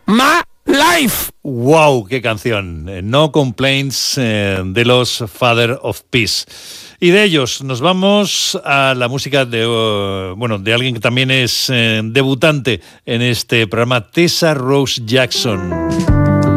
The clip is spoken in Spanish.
My Life. ¡Wow! ¡Qué canción! No Complaints de los Father of Peace. Y de ellos nos vamos a la música de alguien que también es debutante en este programa, Tessa Rose Jackson.